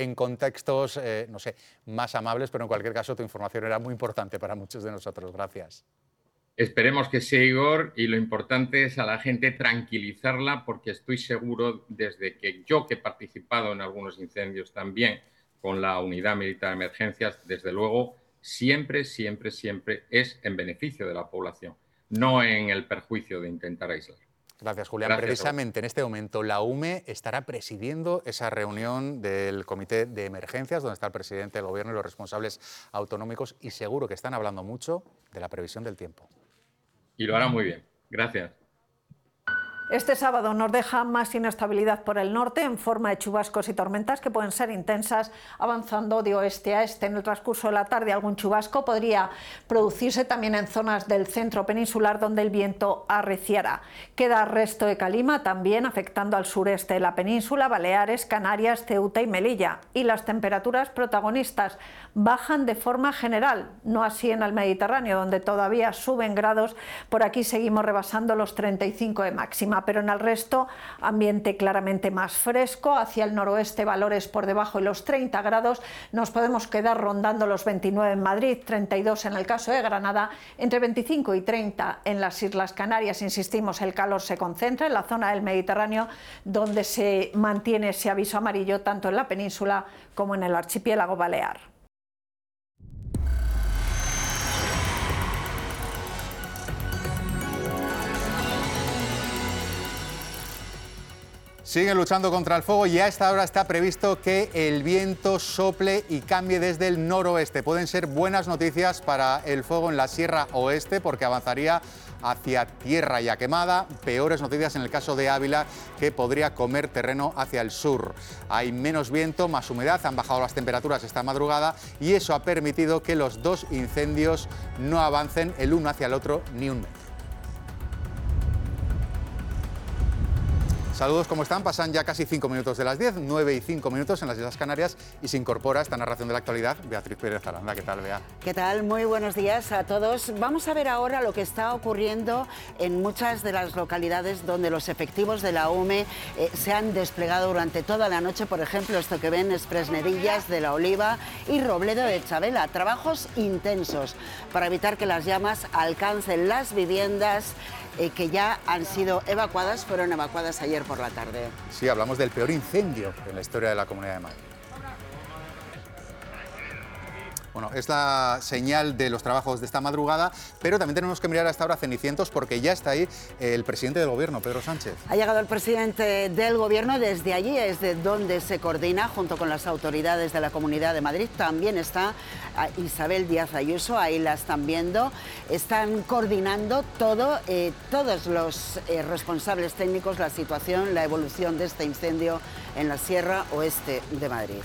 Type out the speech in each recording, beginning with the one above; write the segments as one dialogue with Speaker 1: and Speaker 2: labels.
Speaker 1: en contextos, no sé, más amables, pero en cualquier caso tu información era muy importante para muchos de nosotros. Gracias.
Speaker 2: Esperemos que sí, Igor, y lo importante es a la gente tranquilizarla, porque estoy seguro, desde que yo que he participado en algunos incendios también con la Unidad Militar de Emergencias, desde luego, siempre es en beneficio de la población, no en el perjuicio de intentar aislar.
Speaker 1: Gracias, Julián.
Speaker 2: Gracias.
Speaker 1: Precisamente en este momento la UME estará presidiendo esa reunión del Comité de Emergencias, donde está el presidente del Gobierno y los responsables autonómicos, y seguro que están hablando mucho de la previsión del tiempo.
Speaker 2: Y lo hará muy bien. Gracias.
Speaker 3: Este sábado nos deja más inestabilidad por el norte en forma de chubascos y tormentas que pueden ser intensas, avanzando de oeste a este. En el transcurso de la tarde algún chubasco podría producirse también en zonas del centro peninsular, donde el viento arreciará. Queda resto de calima también afectando al sureste de la península, Baleares, Canarias, Ceuta y Melilla. Y las temperaturas protagonistas bajan de forma general, no así en el Mediterráneo, donde todavía suben grados. Por aquí seguimos rebasando los 35 de máxima, pero en el resto ambiente claramente más fresco. Hacia el noroeste valores por debajo de los 30 grados, nos podemos quedar rondando los 29 en Madrid, 32 en el caso de Granada, entre 25 y 30 en las Islas Canarias. Insistimos, el calor se concentra en la zona del Mediterráneo, donde se mantiene ese aviso amarillo tanto en la península como en el archipiélago balear.
Speaker 1: Siguen luchando contra el fuego y a esta hora está previsto que el viento sople y cambie desde el noroeste. Pueden ser buenas noticias para el fuego en la Sierra Oeste, porque avanzaría hacia tierra ya quemada. Peores noticias en el caso de Ávila, que podría comer terreno hacia el sur. Hay menos viento, más humedad, han bajado las temperaturas esta madrugada y eso ha permitido que los dos incendios no avancen el uno hacia el otro ni un metro. Saludos, ¿cómo están? Pasan ya casi 5 minutos de las 10, 9 y 5 minutos en las Islas Canarias, y se incorpora a esta narración de la actualidad Beatriz Pérez Aranda. ¿Qué tal, Bea?
Speaker 4: ¿Qué tal? Muy buenos días a todos. Vamos a ver ahora lo que está ocurriendo en muchas de las localidades donde los efectivos de la UME se han desplegado durante toda la noche. Por ejemplo, esto que ven es Fresnedillas de la Oliva y Robledo de Chabela. Trabajos intensos para evitar que las llamas alcancen las viviendas que ya han sido evacuadas, fueron evacuadas ayer por la tarde.
Speaker 1: Sí, hablamos del peor incendio en la historia de la Comunidad de Madrid. Bueno, es la señal de los trabajos de esta madrugada, pero también tenemos que mirar a esta hora Cenicientos, porque ya está ahí el presidente del Gobierno, Pedro Sánchez.
Speaker 4: Ha llegado el presidente del Gobierno, desde allí es de donde se coordina junto con las autoridades de la Comunidad de Madrid. También está Isabel Díaz Ayuso, ahí la están viendo. Están coordinando todo, todos los responsables técnicos, la situación, la evolución de este incendio en la Sierra Oeste de Madrid.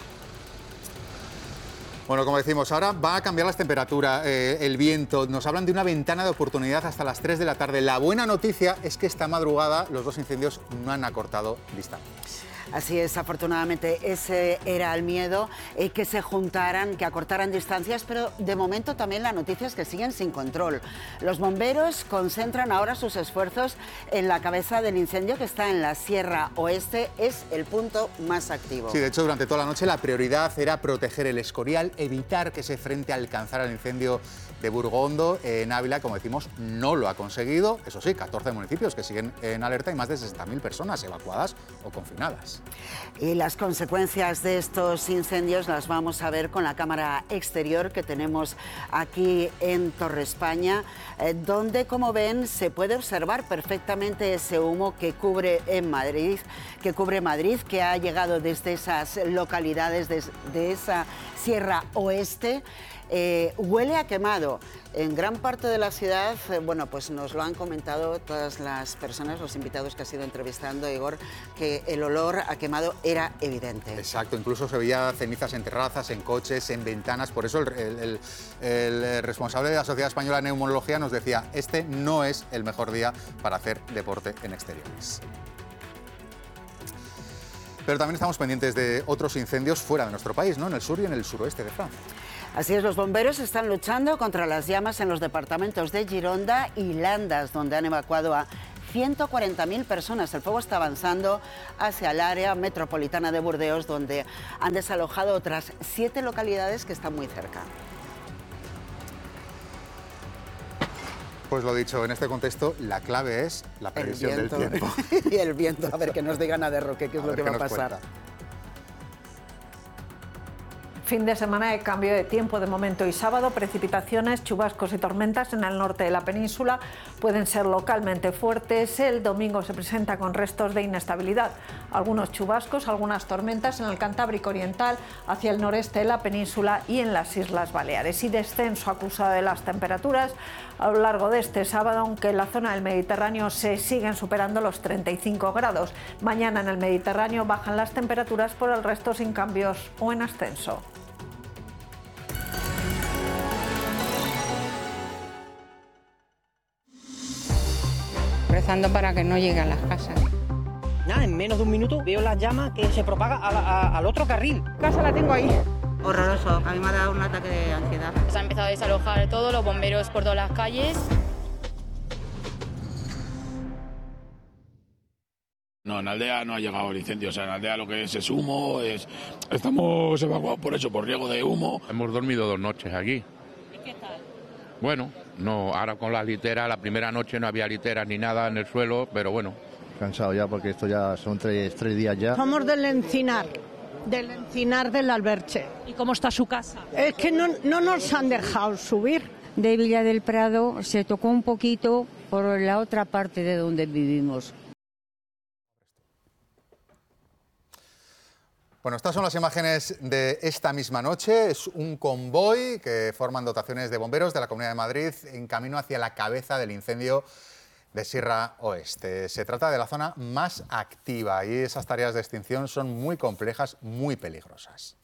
Speaker 1: Bueno, como decimos, ahora va a cambiar las temperaturas, el viento. Nos hablan de una ventana de oportunidad hasta las 3 de la tarde. La buena noticia es que esta madrugada los dos incendios no han acortado distancias.
Speaker 4: Así es, afortunadamente ese era el miedo, que se juntaran, que acortaran distancias, pero de momento también la noticia es que siguen sin control. Los bomberos concentran ahora sus esfuerzos en la cabeza del incendio, que está en la Sierra Oeste, es el punto más activo.
Speaker 1: Sí, de hecho, durante toda la noche la prioridad era proteger el Escorial, evitar que ese frente alcanzara el incendio de Burgondo. En Ávila, como decimos, no lo ha conseguido. Eso sí, 14 municipios que siguen en alerta y más de 60.000 personas evacuadas o confinadas.
Speaker 4: Y las consecuencias de estos incendios las vamos a ver con la cámara exterior que tenemos aquí en Torre España, donde, como ven, se puede observar perfectamente ese humo que cubre Madrid, que ha llegado desde esas localidades, de esa Sierra Oeste. Huele a quemado. En gran parte de la ciudad, bueno, pues nos lo han comentado todas las personas, los invitados que ha sido entrevistando, Igor, que el olor a quemado era evidente.
Speaker 1: Exacto, incluso se veía cenizas en terrazas, en coches, en ventanas. Por eso el responsable de la Sociedad Española de Neumología nos decía, este no es el mejor día para hacer deporte en exteriores. Pero también estamos pendientes de otros incendios fuera de nuestro país, ¿no? En el sur y en el suroeste de Francia.
Speaker 4: Así es, los bomberos están luchando contra las llamas en los departamentos de Gironda y Landas, donde han evacuado a 140.000 personas. El fuego está avanzando hacia el área metropolitana de Burdeos, donde han desalojado otras 7 localidades que están muy cerca.
Speaker 1: Pues lo dicho, en este contexto, la clave es la previsión del tiempo.
Speaker 4: Y el viento, a ver que nos diga Ana de Roque qué es lo que va a pasar.
Speaker 1: Cuenta.
Speaker 3: Fin de semana de cambio de tiempo de momento y sábado, precipitaciones, chubascos y tormentas en el norte de la península pueden ser localmente fuertes. El domingo se presenta con restos de inestabilidad. Algunos chubascos, algunas tormentas en el Cantábrico Oriental, hacia el noreste de la península y en las Islas Baleares. Y descenso acusado de las temperaturas a lo largo de este sábado, aunque en la zona del Mediterráneo se siguen superando los 35 grados. Mañana en el Mediterráneo bajan las temperaturas, por el resto sin cambios o en ascenso.
Speaker 5: Rezando para que no llegue a las casas.
Speaker 6: Nada, en menos de un minuto veo las llamas que se propaga al otro carril.
Speaker 5: Casa la tengo ahí.
Speaker 7: Horroroso, a mí me ha dado un ataque de ansiedad.
Speaker 8: Se ha empezado a desalojar todo, los bomberos por todas las calles.
Speaker 9: No, en Aldea no ha llegado el incendio, o sea, en Aldea lo que es humo, estamos evacuados por eso, por riesgo de humo.
Speaker 10: Hemos dormido 2 noches aquí.
Speaker 8: ¿Y qué tal?
Speaker 10: Bueno, no, ahora con las literas, la primera noche no había literas ni nada en el suelo, pero bueno.
Speaker 11: Cansado ya porque esto ya son tres días ya.
Speaker 12: Somos del Encinar del Alberche.
Speaker 8: ¿Y cómo está su casa?
Speaker 12: Es que no nos han dejado subir.
Speaker 5: De Villa del Prado se tocó un poquito por la otra parte de donde vivimos.
Speaker 1: Bueno, estas son las imágenes de esta misma noche. Es un convoy que forman dotaciones de bomberos de la Comunidad de Madrid en camino hacia la cabeza del incendio de Sierra Oeste. Se trata de la zona más activa y esas tareas de extinción son muy complejas, muy peligrosas.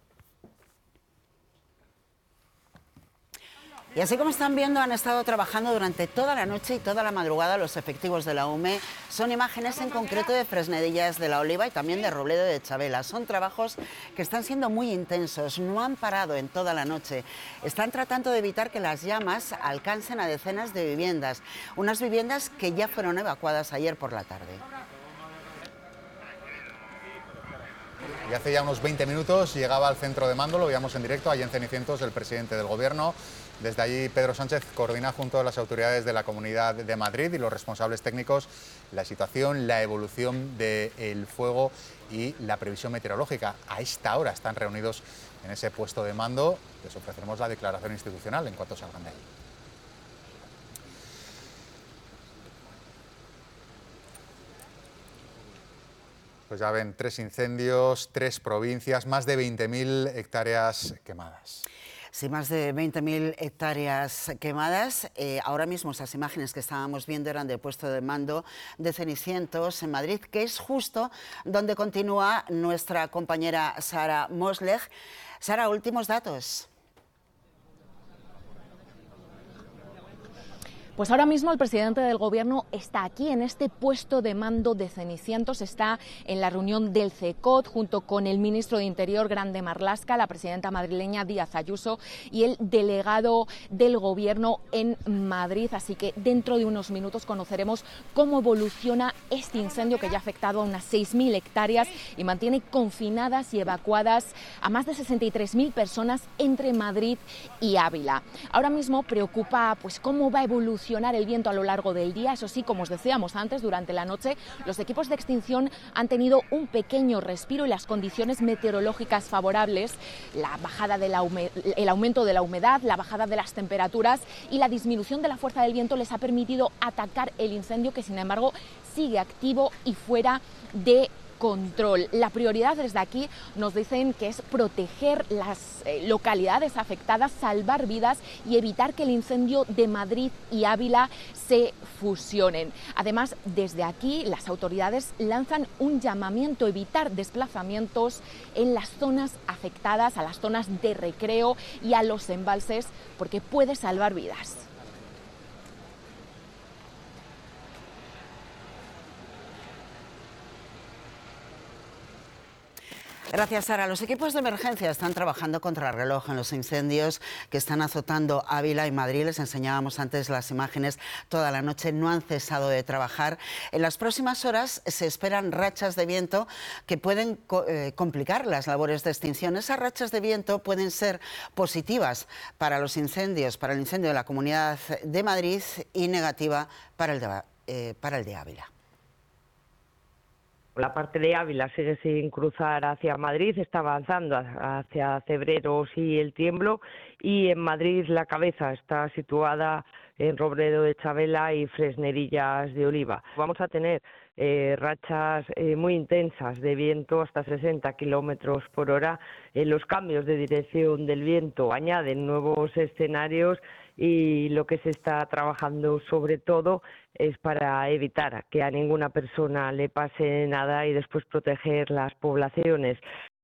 Speaker 4: Y así como están viendo, han estado trabajando durante toda la noche y toda la madrugada los efectivos de la UME. Son imágenes en concreto de Fresnedillas de la Oliva y también de Robledo de Chabela. Son trabajos que están siendo muy intensos, no han parado en toda la noche. Están tratando de evitar que las llamas alcancen a decenas de viviendas, unas viviendas que ya fueron evacuadas ayer por la tarde.
Speaker 1: Y hace ya unos 20 minutos llegaba al centro de mando, lo veíamos en directo, allí en Cenicientos, el presidente del Gobierno. Desde allí, Pedro Sánchez coordina junto a las autoridades de la Comunidad de Madrid y los responsables técnicos la situación, la evolución del fuego y la previsión meteorológica. A esta hora están reunidos en ese puesto de mando. Les ofreceremos la declaración institucional en cuanto salgan de ahí. Pues ya ven, 3 incendios, 3 provincias, más de 20.000 hectáreas quemadas.
Speaker 4: Sí, más de 20.000 hectáreas quemadas. Ahora mismo esas imágenes que estábamos viendo eran del puesto de mando de Cenicientos en Madrid, que es justo donde continúa nuestra compañera Sara Mosleg. Sara, últimos datos.
Speaker 13: Pues ahora mismo el presidente del Gobierno está aquí en este puesto de mando de Cenicientos, está en la reunión del CECOT junto con el ministro de Interior, Grande Marlaska, la presidenta madrileña Díaz Ayuso y el delegado del Gobierno en Madrid. Así que dentro de unos minutos conoceremos cómo evoluciona este incendio que ya ha afectado a unas 6.000 hectáreas y mantiene confinadas y evacuadas a más de 63.000 personas entre Madrid y Ávila. Ahora mismo preocupa pues cómo va a evolucionar el viento a lo largo del día. Eso sí, como os decíamos antes, durante la noche los equipos de extinción han tenido un pequeño respiro y las condiciones meteorológicas favorables, la bajada el aumento de la humedad, la bajada de las temperaturas y la disminución de la fuerza del viento les ha permitido atacar el incendio, que sin embargo sigue activo y fuera de control. La prioridad desde aquí nos dicen que es proteger las localidades afectadas, salvar vidas y evitar que el incendio de Madrid y Ávila se fusionen. Además, desde aquí las autoridades lanzan un llamamiento a evitar desplazamientos en las zonas afectadas, a las zonas de recreo y a los embalses, porque puede salvar vidas.
Speaker 4: Gracias, Sara. Los equipos de emergencia están trabajando contra el reloj en los incendios que están azotando Ávila y Madrid. Les enseñábamos antes las imágenes. Toda la noche no han cesado de trabajar. En las próximas horas se esperan rachas de viento que pueden complicar las labores de extinción. Esas rachas de viento pueden ser positivas para los incendios, para el incendio de la Comunidad de Madrid, y negativa para el de Ávila.
Speaker 14: La parte de Ávila sigue sin cruzar hacia Madrid, está avanzando hacia Cebreros y El Tiemblo, y en Madrid la cabeza está situada en Robledo de Chavela y Fresnerillas de Oliva. Vamos a tener rachas muy intensas de viento hasta 60 kilómetros por hora. Los cambios de dirección del viento añaden nuevos escenarios, y lo que se está trabajando sobre todo es para evitar que a ninguna persona le pase nada y después proteger las poblaciones.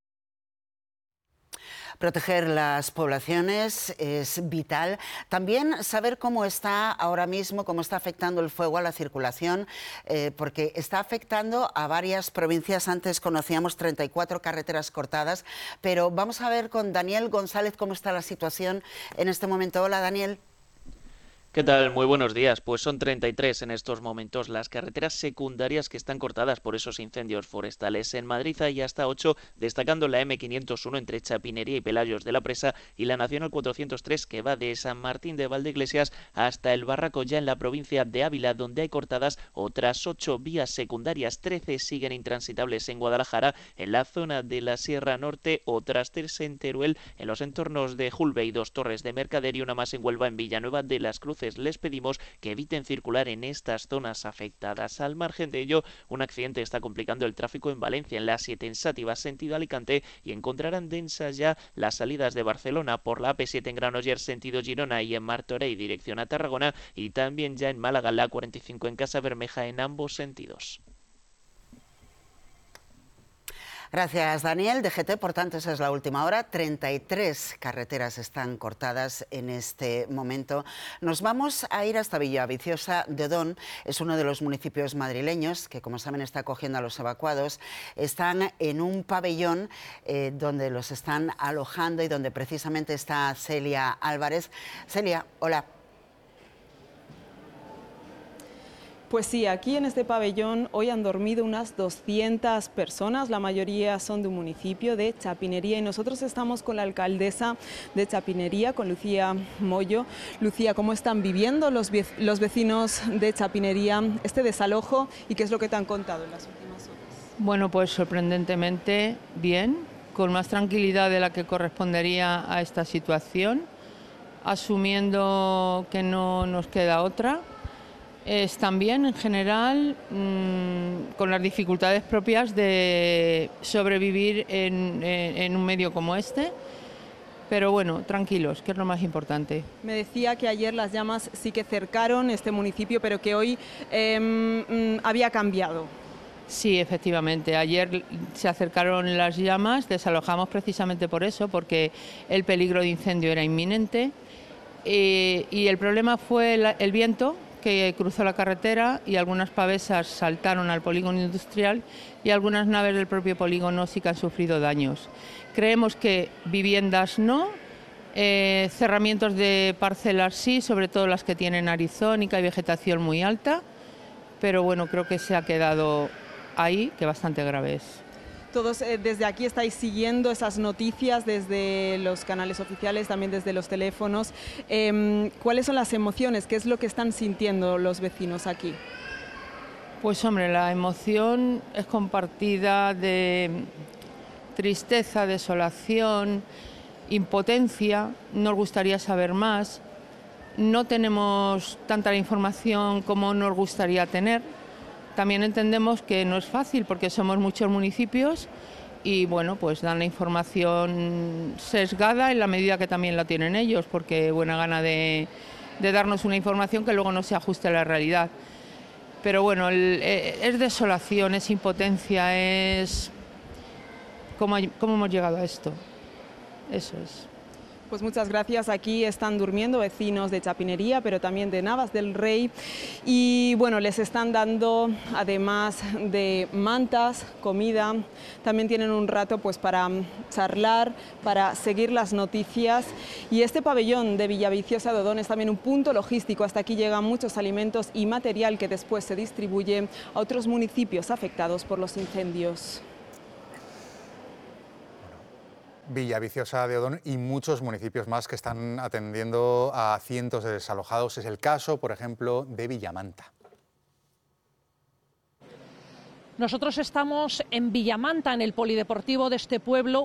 Speaker 4: Proteger las poblaciones es vital. También saber cómo está ahora mismo, cómo está afectando el fuego a la circulación, porque está afectando a varias provincias. Antes conocíamos 34 carreteras cortadas, pero vamos a ver con Daniel González cómo está la situación en este momento. Hola, Daniel.
Speaker 15: ¿Qué tal? Muy buenos días. Pues son 33 en estos momentos las carreteras secundarias que están cortadas por esos incendios forestales. En Madrid hay hasta 8, destacando la M501 entre Chapinería y Pelayos de la Presa, y la Nacional 403 que va de San Martín de Valdeiglesias hasta El Barraco, ya en la provincia de Ávila, donde hay cortadas otras 8 vías secundarias. 13 siguen intransitables en Guadalajara, en la zona de la Sierra Norte, otras 3 en Teruel, en los entornos de Julbe y 2 Torres de Mercader, y una más en Huelva, en Villanueva de las Cruces. Les pedimos que eviten circular en estas zonas afectadas. Al margen de ello, un accidente está complicando el tráfico en Valencia, en la A7 en Sátiva, sentido Alicante, y encontrarán densas ya las salidas de Barcelona por la AP7 en Granollers, sentido Girona, y en Martorell, dirección a Tarragona, y también ya en Málaga, la A45 en Casa Bermeja, en ambos sentidos.
Speaker 4: Gracias, Daniel. DGT, por tanto, esa es la última hora. 33 carreteras están cortadas en este momento. Nos vamos a ir hasta Villaviciosa de Odón. Es uno de los municipios madrileños que, como saben, está acogiendo a los evacuados. Están en un pabellón donde los están alojando y donde precisamente está Celia Álvarez. Celia, hola.
Speaker 16: Pues sí, aquí en este pabellón hoy han dormido unas 200 personas, la mayoría son de un municipio de Chapinería, y nosotros estamos con la alcaldesa de Chapinería, con Lucía Moyo. Lucía, ¿cómo están viviendo los vecinos de Chapinería este desalojo y qué es lo que te han contado en las últimas horas?
Speaker 17: Bueno, pues sorprendentemente bien, con más tranquilidad de la que correspondería a esta situación, asumiendo que no nos queda otra. Están bien en general, con las dificultades propias de sobrevivir en un medio como este, pero bueno, tranquilos, que es lo más importante.
Speaker 16: Me decía que ayer las llamas sí que cercaron este municipio, pero que hoy había cambiado.
Speaker 17: Sí, efectivamente, ayer se acercaron las llamas, desalojamos precisamente por eso, porque el peligro de incendio era inminente, y el problema fue el viento, que cruzó la carretera, y algunas pavesas saltaron al polígono industrial, y algunas naves del propio polígono sí que han sufrido daños. Creemos que viviendas no, cerramientos de parcelas sí, sobre todo las que tienen arizónica y vegetación muy alta, pero bueno, creo que se ha quedado ahí, que bastante grave es.
Speaker 16: Todos desde aquí estáis siguiendo esas noticias desde los canales oficiales, también desde los teléfonos. ¿Cuáles son las emociones? ¿Qué es lo que están sintiendo los vecinos aquí?
Speaker 17: Pues hombre, la emoción es compartida de tristeza, desolación, impotencia. Nos gustaría saber más. No tenemos tanta información como nos gustaría tener. También entendemos que no es fácil porque somos muchos municipios y bueno, pues dan la información sesgada en la medida que también la tienen ellos, porque buena gana de darnos una información que luego no se ajuste a la realidad. Pero bueno, es desolación, es impotencia, es cómo hemos llegado a esto. Eso es.
Speaker 16: Pues muchas gracias. Aquí están durmiendo vecinos de Chapinería, pero también de Navas del Rey. Y bueno, les están dando, además de mantas, comida, también tienen un rato pues para charlar, para seguir las noticias. Y este pabellón de Villaviciosa de Odón es también un punto logístico. Hasta aquí llegan muchos alimentos y material que después se distribuye a otros municipios afectados por los incendios.
Speaker 1: Villaviciosa de Odón y muchos municipios más que están atendiendo a cientos de desalojados. Es el caso, por ejemplo, de Villamanta.
Speaker 8: Nosotros estamos en Villamanta, en el polideportivo de este pueblo,